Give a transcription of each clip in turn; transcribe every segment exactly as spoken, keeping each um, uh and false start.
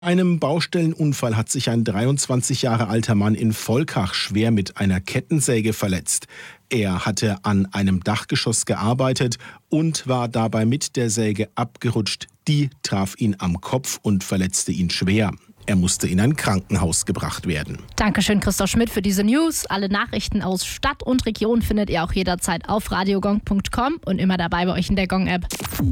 Einem Baustellenunfall hat sich ein dreiundzwanzig Jahre alter Mann in Volkach schwer mit einer Kettensäge verletzt. Er hatte an einem Dachgeschoss gearbeitet und war dabei mit der Säge abgerutscht. Die traf ihn am Kopf und verletzte ihn schwer. Er musste in ein Krankenhaus gebracht werden. Dankeschön, Christoph Schmidt, für diese News. Alle Nachrichten aus Stadt und Region findet ihr auch jederzeit auf radiogong punkt com und immer dabei bei euch in der Gong-App.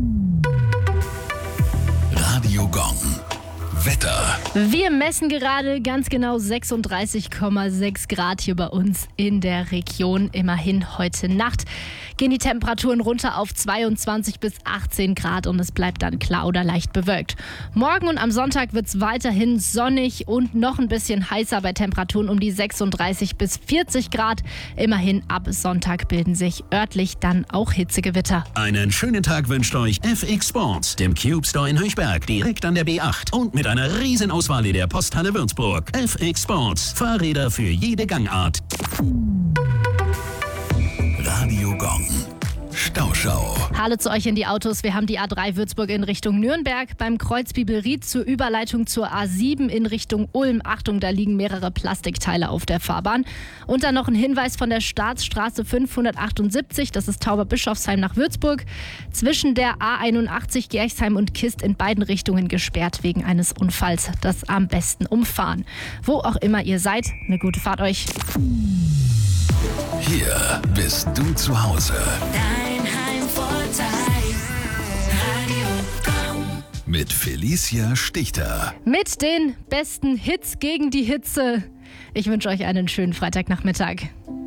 Radio Gong. Wetter. Wir messen gerade ganz genau sechsunddreißig Komma sechs Grad hier bei uns in der Region. Immerhin heute Nacht gehen die Temperaturen runter auf zweiundzwanzig bis achtzehn Grad und es bleibt dann klar oder leicht bewölkt. Morgen und am Sonntag wird es weiterhin sonnig und noch ein bisschen heißer bei Temperaturen um die sechsunddreißig bis vierzig Grad. Immerhin ab Sonntag bilden sich örtlich dann auch Hitzegewitter. Einen schönen Tag wünscht euch F X Sports, dem Cube Store in Höchberg, direkt an der B acht und mit einer riesen Auswahl in der Posthalle Würzburg. F X Sports, Fahrräder für jede Gangart. Radio Gong. Stauschau. Hallo zu euch in die Autos. Wir haben die A drei Würzburg in Richtung Nürnberg. Beim Kreuz Bibelried zur Überleitung zur A sieben in Richtung Ulm. Achtung, da liegen mehrere Plastikteile auf der Fahrbahn. Und dann noch ein Hinweis von der Staatsstraße fünfhundertachtundsiebzig. Das ist Tauberbischofsheim nach Würzburg. Zwischen der A einundachtzig Gerchsheim und Kist in beiden Richtungen gesperrt wegen eines Unfalls. Das am besten umfahren. Wo auch immer ihr seid, eine gute Fahrt euch. Hier bist du zu Hause. Dein Heimvorteil. Radio Gong. Mit Felicia Stichter. Mit den besten Hits gegen die Hitze. Ich wünsche euch einen schönen Freitagnachmittag.